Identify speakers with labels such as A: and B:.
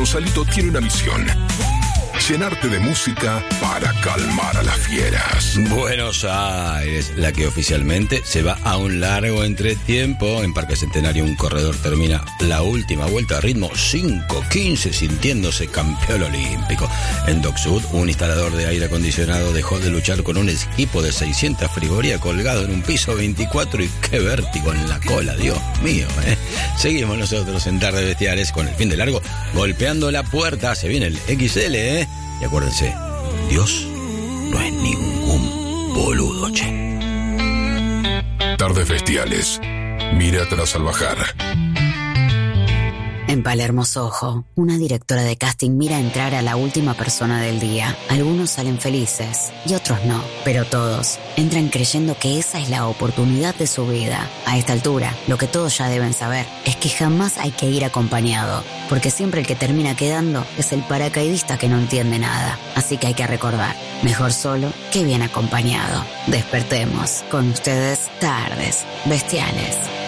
A: Gonzalito tiene una misión: llenarte de música para calmar a las fieras.
B: Buenos Aires, la que oficialmente se va a un largo entretiempo. En Parque Centenario un corredor termina la última vuelta a ritmo 5:15 sintiéndose campeón olímpico. En Dock Sud, un instalador de aire acondicionado dejó de luchar con un equipo de 600 frigorías colgado en un piso 24 y qué vértigo en la cola, Dios mío, Seguimos nosotros en Tardes Bestiales con el fin de largo golpeando la puerta. Se viene el XL, Y acuérdense, Dios no es ningún boludo, che.
A: Tardes Bestiales. Míratela al bajar.
C: En Palermo Soho, una directora de casting mira entrar a la última persona del día. Algunos salen felices y otros no, pero todos entran creyendo que esa es la oportunidad de su vida. A esta altura, lo que todos ya deben saber es que jamás hay que ir acompañado, porque siempre el que termina quedando es el paracaidista que no entiende nada. Así que hay que recordar, mejor solo que bien acompañado. Despertemos con ustedes Tardes Bestiales.